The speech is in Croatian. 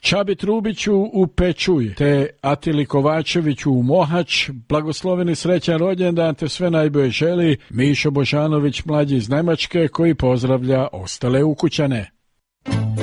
Čabi Trubiću u Pečuj te Atili Kovačeviću u Mohač, blagosloveni srećan rođendan te sve najbolje želi Mišo Božanović mlađi iz Nemačke koji pozdravlja ostale ukućane.